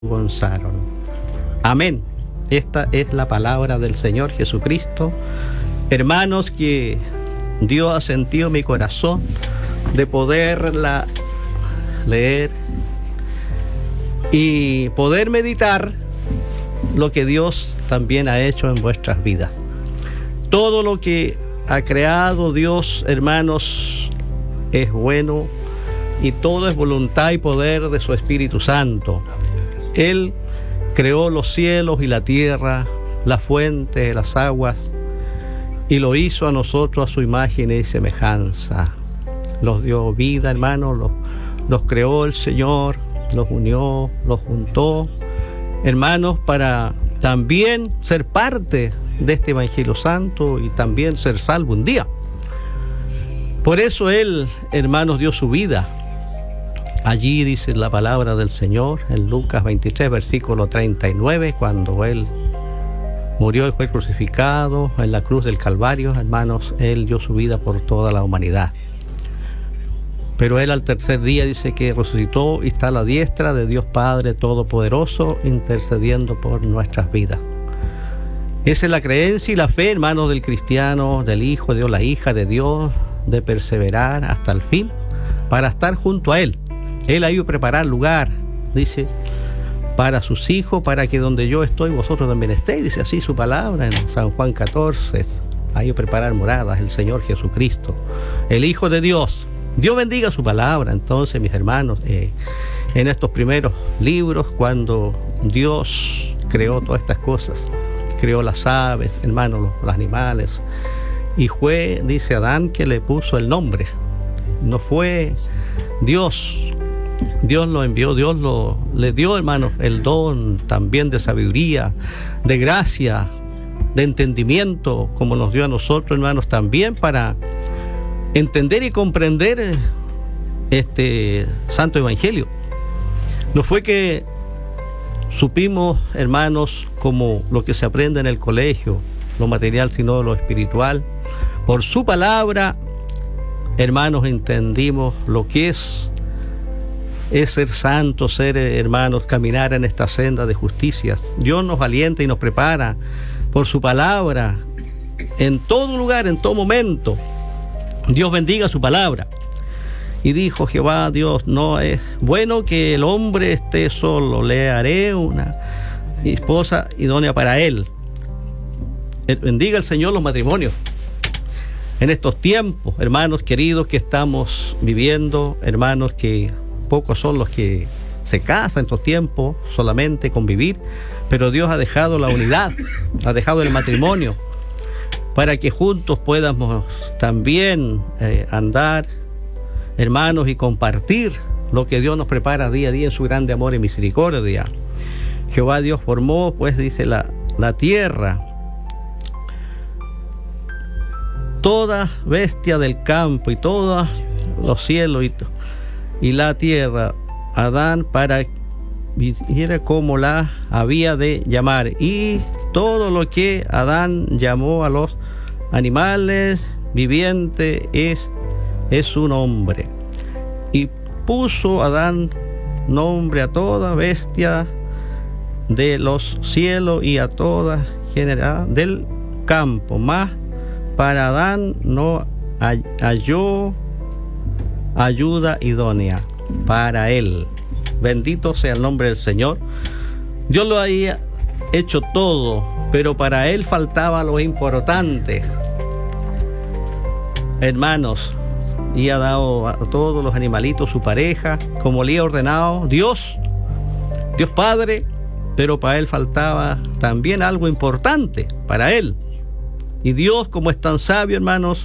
Gonzalo. Amén. Esta es la palabra del Señor Jesucristo. Hermanos, que Dios ha sentido mi corazón de poderla leer y poder meditar lo que Dios también ha hecho en vuestras vidas. Todo lo que ha creado Dios, hermanos, es bueno y todo es voluntad y poder de su Espíritu Santo. Él creó los cielos y la tierra, las fuentes, las aguas, y lo hizo a nosotros a su imagen y semejanza. Los dio vida, hermanos, los creó el Señor, los unió, los juntó, hermanos, para también ser parte de este Evangelio Santo y también ser salvo un día. Por eso Él, hermanos, dio su vida. Allí dice la palabra del Señor en Lucas 23, versículo 39, cuando Él murió y fue crucificado en la cruz del Calvario, hermanos, Él dio su vida por toda la humanidad. Pero Él al tercer día dice que resucitó y está a la diestra de Dios Padre Todopoderoso, intercediendo por nuestras vidas. Esa es la creencia y la fe, hermanos, del cristiano, del Hijo de Dios, la hija de Dios, de perseverar hasta el fin para estar junto a Él. Él ha ido a preparar lugar, dice, para sus hijos, para que donde yo estoy, vosotros también estéis. Dice así su palabra en San Juan 14. Ha ido a preparar moradas el Señor Jesucristo, el Hijo de Dios. Dios bendiga su palabra. Entonces, mis hermanos, en estos primeros libros, cuando Dios creó todas estas cosas, creó las aves, hermanos, los animales, y fue, dice Adán, que le puso el nombre. No fue Dios lo envió, Dios le dio, hermanos, el don también de sabiduría, de gracia, de entendimiento, como nos dio a nosotros, hermanos, también para entender y comprender este santo evangelio. No fue que supimos, hermanos, como lo que se aprende en el colegio, lo material, sino lo espiritual. Por su palabra, hermanos, entendimos lo que es ser santos, ser hermanos, caminar en esta senda de justicias. Dios nos alienta y nos prepara por su palabra en todo lugar, en todo momento. Dios bendiga su palabra. Y dijo Jehová Dios, no es bueno que el hombre esté solo, le haré una esposa idónea para él. Bendiga el Señor los matrimonios. En estos tiempos, hermanos queridos, que estamos viviendo, hermanos, que pocos son los que se casan en estos tiempos, solamente convivir, pero Dios ha dejado la unidad, ha dejado el matrimonio, para que juntos podamos también andar, hermanos, y compartir lo que Dios nos prepara día a día en su grande amor y misericordia. Jehová Dios formó, pues, dice la tierra, toda bestia del campo y todos los cielos y la tierra, Adán, para viera cómo la había de llamar, y todo lo que Adán llamó a los animales vivientes es su nombre. Y puso Adán nombre a toda bestia de los cielos y a toda general del campo, mas para Adán no halló ayuda idónea para él. Bendito sea el nombre del Señor. Dios lo había hecho todo, pero para él faltaba lo importante, hermanos, y ha dado a todos los animalitos su pareja, como le ha ordenado Dios Padre, pero para él faltaba también algo importante para él. Y Dios, como es tan sabio, hermanos,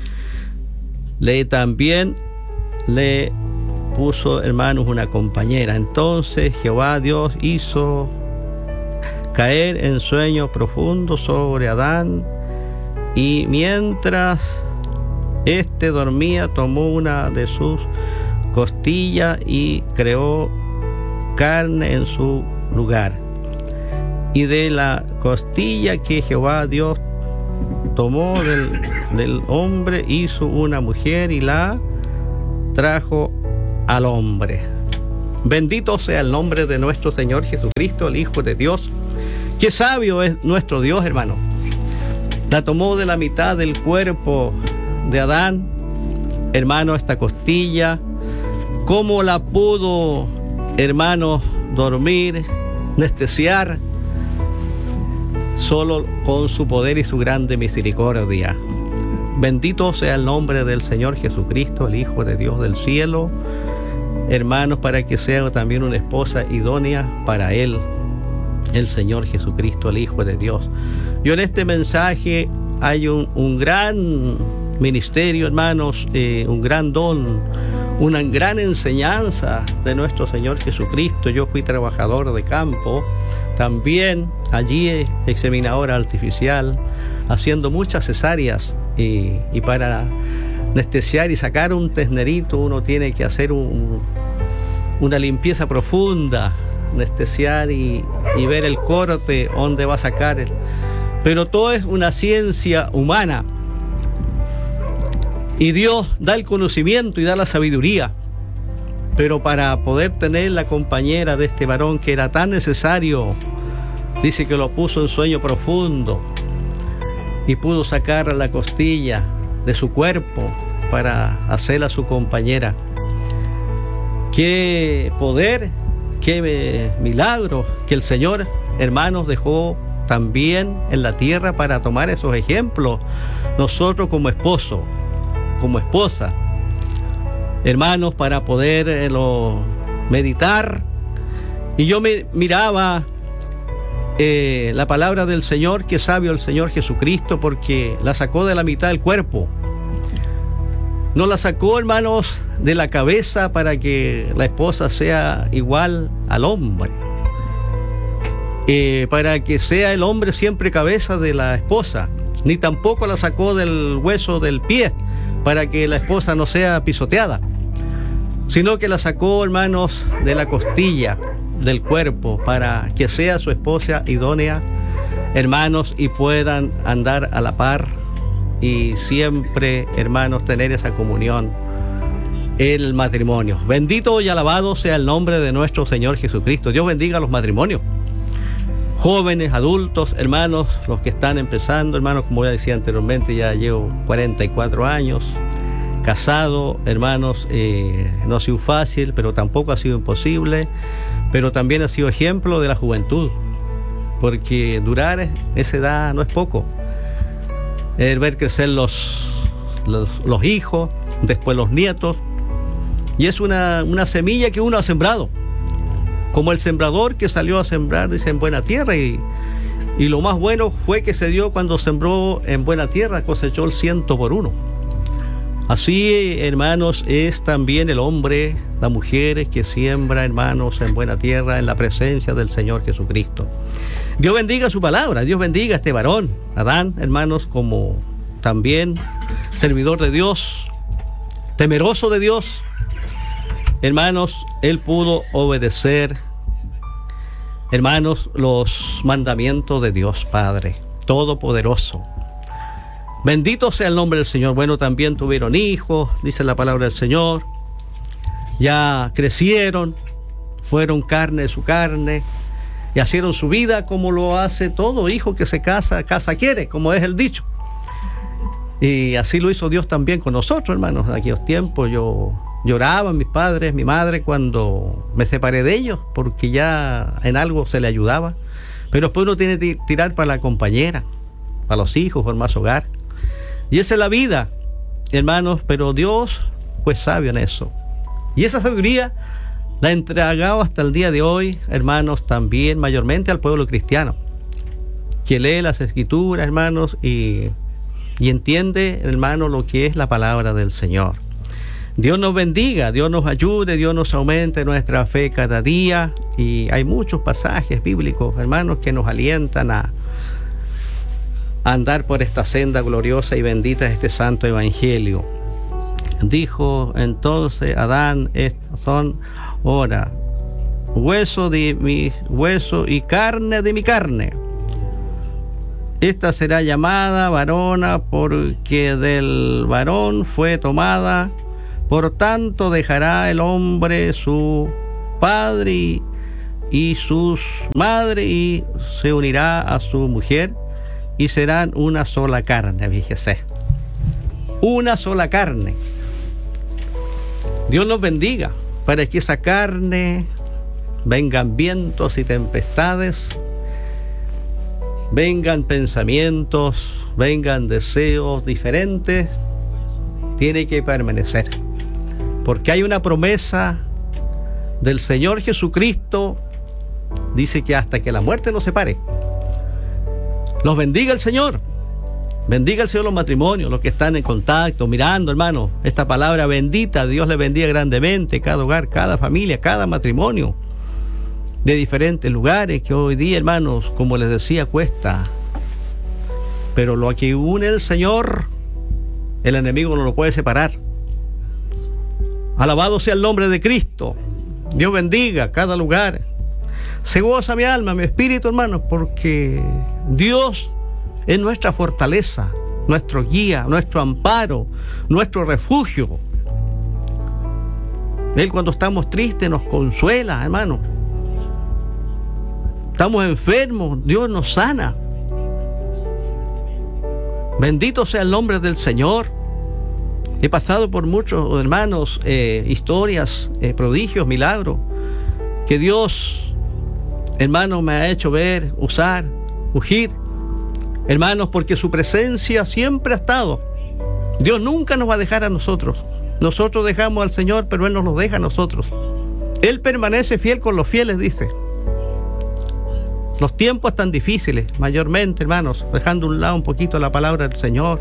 también le puso, hermanos, una compañera. Entonces Jehová Dios hizo caer en sueño profundo sobre Adán, y mientras éste dormía, tomó una de sus costillas y creó carne en su lugar. Y de la costilla que Jehová Dios tomó del hombre, hizo una mujer y la trajo al hombre. Bendito sea el nombre de nuestro Señor Jesucristo, el Hijo de Dios. Qué sabio es nuestro Dios, hermano. La tomó de la mitad del cuerpo de Adán, hermano, esta costilla. Cómo la pudo, hermano, dormir, anestesiar, solo con su poder y su grande misericordia. Bendito sea el nombre del Señor Jesucristo, el Hijo de Dios del cielo, hermanos, para que sea también una esposa idónea para Él, el Señor Jesucristo, el Hijo de Dios. Yo en este mensaje hay un gran ministerio, hermanos, un gran don, una gran enseñanza de nuestro Señor Jesucristo. Yo fui trabajador de campo, también allí examinadora artificial, haciendo muchas cesáreas, y para anestesiar y sacar un ternerito uno tiene que hacer una limpieza profunda, anestesiar y ver el corte, dónde va a sacar. Pero todo es una ciencia humana. Y Dios da el conocimiento y da la sabiduría. Pero para poder tener la compañera de este varón que era tan necesario, dice que lo puso en sueño profundo y pudo sacar la costilla de su cuerpo para hacerla su compañera. Qué poder, qué milagro que el Señor, hermanos, dejó también en la tierra para tomar esos ejemplos. Nosotros como esposo, como esposa, hermanos, para poder meditar. Y yo me miraba la palabra del Señor, que sabio el Señor Jesucristo, porque la sacó de la mitad del cuerpo. No la sacó, hermanos, de la cabeza para que la esposa sea igual al hombre, para que sea el hombre siempre cabeza de la esposa, ni tampoco la sacó del hueso del pie para que la esposa no sea pisoteada, sino que la sacó, hermanos, de la costilla del cuerpo para que sea su esposa idónea, hermanos, y puedan andar a la par y siempre, hermanos, tener esa comunión, el matrimonio. Bendito y alabado sea el nombre de nuestro Señor Jesucristo. Dios bendiga a los matrimonios, jóvenes, adultos, hermanos, los que están empezando, hermanos, como ya decía anteriormente, ya llevo 44 años casado, hermanos, no ha sido fácil, pero tampoco ha sido imposible, pero también ha sido ejemplo de la juventud, porque durar esa edad no es poco. El ver crecer los hijos, después los nietos, y es una semilla que uno ha sembrado, como el sembrador que salió a sembrar, dice, en buena tierra, y lo más bueno fue que se dio cuando sembró en buena tierra, cosechó el 100 por 1. Así, hermanos, es también el hombre, la mujer que siembra, hermanos, en buena tierra, en la presencia del Señor Jesucristo. Dios bendiga su palabra, Dios bendiga a este varón, Adán, hermanos, como también servidor de Dios, temeroso de Dios. Hermanos, él pudo obedecer, hermanos, los mandamientos de Dios Padre Todopoderoso. Bendito sea el nombre del Señor. Bueno, también tuvieron hijos, dice la palabra del Señor. Ya crecieron, fueron carne de su carne, y hicieron su vida como lo hace todo hijo que se casa, casa quiere, como es el dicho. Y así lo hizo Dios también con nosotros, hermanos. En aquellos tiempos yo lloraba, mis padres, mi madre, cuando me separé de ellos, porque ya en algo se le ayudaba. Pero después uno tiene que tirar para la compañera, para los hijos, formar su hogar. Y esa es la vida, hermanos, pero Dios fue sabio en eso. Y esa sabiduría la ha entregado hasta el día de hoy, hermanos, también mayormente al pueblo cristiano, que lee las Escrituras, hermanos, y entiende, hermanos, lo que es la palabra del Señor. Dios nos bendiga, Dios nos ayude, Dios nos aumente nuestra fe cada día. Y hay muchos pasajes bíblicos, hermanos, que nos alientan a andar por esta senda gloriosa y bendita de este santo evangelio. Dijo entonces Adán, estos son ahora hueso de mi hueso y carne de mi carne. Esta será llamada varona, porque del varón fue tomada. Por tanto dejará el hombre su padre y sus madre, y se unirá a su mujer, y serán una sola carne. Fíjese, una sola carne. Dios nos bendiga para que esa carne vengan vientos y tempestades, vengan pensamientos, vengan deseos diferentes, tiene que permanecer, porque hay una promesa del Señor Jesucristo. Dice que hasta que la muerte nos separe. Los bendiga el Señor. Bendiga el Señor los matrimonios, los que están en contacto, mirando, hermano, esta palabra bendita. Dios les bendiga grandemente cada hogar, cada familia, cada matrimonio de diferentes lugares, que hoy día, hermanos, como les decía, cuesta. Pero lo que une el Señor, el enemigo no lo puede separar. Alabado sea el nombre de Cristo. Dios bendiga cada lugar. Se goza mi alma, mi espíritu, hermanos, porque Dios es nuestra fortaleza, nuestro guía, nuestro amparo, nuestro refugio. Él, cuando estamos tristes, nos consuela, hermano. Estamos enfermos, Dios nos sana. Bendito sea el nombre del Señor. He pasado por muchos, hermanos, historias, prodigios, milagros, que Dios, hermano, me ha hecho ver, usar, ungir, hermanos, porque su presencia siempre ha estado. Dios nunca nos va a dejar a nosotros. Nosotros dejamos al Señor, pero Él nos lo deja a nosotros. Él permanece fiel con los fieles, dice. Los tiempos están difíciles, mayormente, hermanos, dejando a un lado un poquito la palabra del Señor.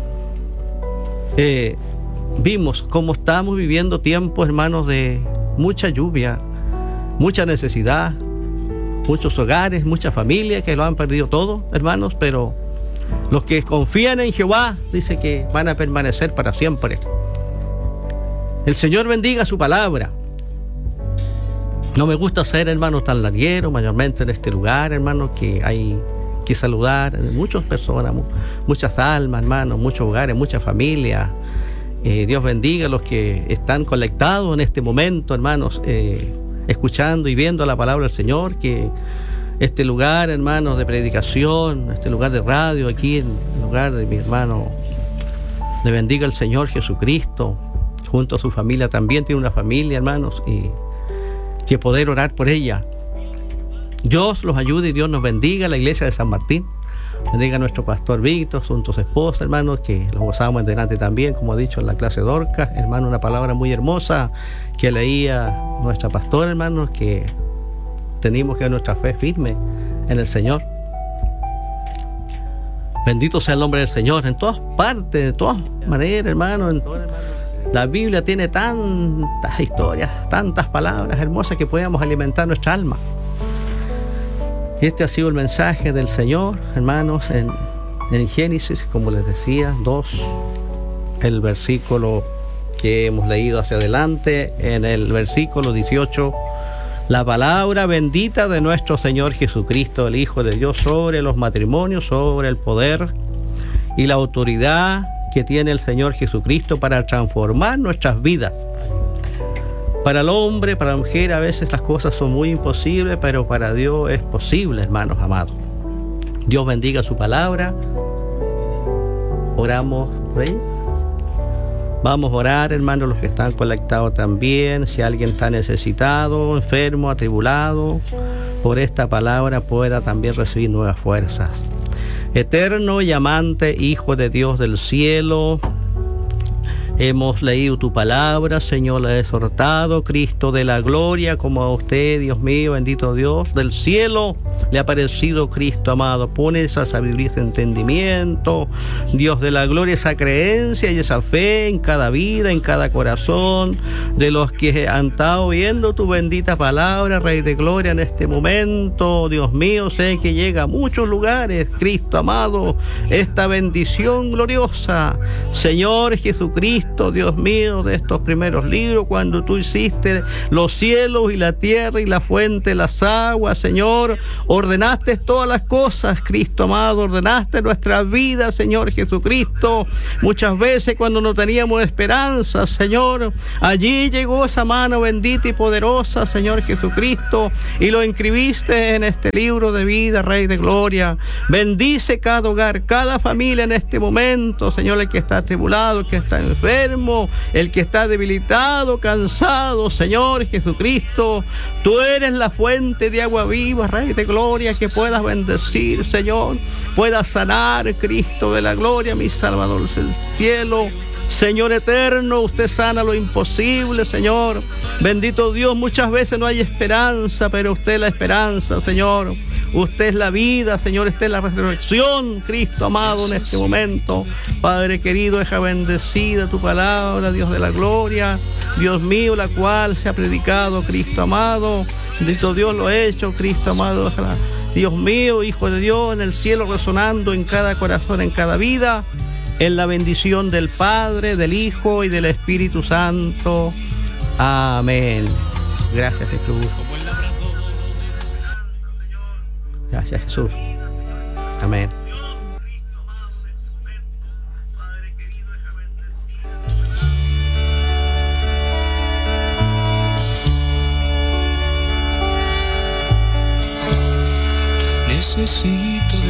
Vimos cómo estamos viviendo tiempos, hermanos, de mucha lluvia, mucha necesidad, muchos hogares, muchas familias que lo han perdido todo, hermanos, pero los que confían en Jehová, dice que van a permanecer para siempre. El Señor bendiga su palabra. No me gusta ser, hermanos, tan larguero, mayormente en este lugar, hermanos, que hay que saludar muchas personas, muchas almas, hermanos, muchos hogares, muchas familias. Dios bendiga a los que están conectados en este momento, hermanos, escuchando y viendo la palabra del Señor, que este lugar, hermanos, de predicación, este lugar de radio, aquí en el lugar de mi hermano, le bendiga el Señor Jesucristo, junto a su familia. También tiene una familia, hermanos, y que poder orar por ella. Dios los ayude y Dios nos bendiga. La iglesia de San Martín bendiga a nuestro pastor Víctor, junto a su esposa, hermanos, que los gozamos en delante también, como ha dicho en la clase de Dorcas, hermano, una palabra muy hermosa que leía nuestra pastora, hermanos, que tenemos que dar nuestra fe firme en el Señor. Bendito sea el nombre del Señor en todas partes, de todas maneras, hermanos. La Biblia tiene tantas historias, tantas palabras hermosas que podamos alimentar nuestra alma. Este ha sido el mensaje del Señor, hermanos, en Génesis, como les decía, 2, el versículo que hemos leído hacia adelante, en el versículo 18, la palabra bendita de nuestro Señor Jesucristo, el Hijo de Dios, sobre los matrimonios, sobre el poder y la autoridad que tiene el Señor Jesucristo para transformar nuestras vidas. Para el hombre, para la mujer, a veces las cosas son muy imposibles, pero para Dios es posible, hermanos amados. Dios bendiga su palabra. Oramos, ¿sí? Vamos a orar, hermanos, los que están conectados también. Si alguien está necesitado, enfermo, atribulado, por esta palabra pueda también recibir nuevas fuerzas. Eterno y amante Hijo de Dios del cielo, hemos leído tu palabra, Señor, la he exhortado, Cristo de la gloria, como a usted, Dios mío, bendito Dios del cielo, le ha parecido Cristo amado. Pone esa sabiduría, ese entendimiento, Dios de la gloria, esa creencia y esa fe en cada vida, en cada corazón de los que han estado viendo tu bendita palabra, Rey de gloria, en este momento. Dios mío, sé que llega a muchos lugares, Cristo amado, esta bendición gloriosa, Señor Jesucristo, Cristo, Dios mío, de estos primeros libros, cuando tú hiciste los cielos y la tierra y la fuente, las aguas, Señor, ordenaste todas las cosas, Cristo amado, ordenaste nuestra vida, Señor Jesucristo. Muchas veces cuando no teníamos esperanza, Señor, allí llegó esa mano bendita y poderosa, Señor Jesucristo, y lo inscribiste en este libro de vida, Rey de Gloria. Bendice cada hogar, cada familia en este momento, Señor, el que está atribulado, el que está enfermo, el que está debilitado, cansado, Señor Jesucristo. Tú eres la fuente de agua viva, Rey de Gloria, que puedas bendecir, Señor, puedas sanar, Cristo de la gloria, mi Salvador del cielo. Señor eterno, usted sana lo imposible, Señor. Bendito Dios, muchas veces no hay esperanza, pero usted es la esperanza, Señor. Usted es la vida, Señor, usted es la resurrección, Cristo amado, en este momento. Padre querido, deja bendecida tu palabra, Dios de la gloria, Dios mío, la cual se ha predicado, Cristo amado. Bendito Dios, lo he hecho, Cristo amado. Dios mío, Hijo de Dios, en el cielo resonando en cada corazón, en cada vida, en la bendición del Padre, del Hijo y del Espíritu Santo. Amén. Gracias, Jesús. Gracias, Jesús. Amén. Necesito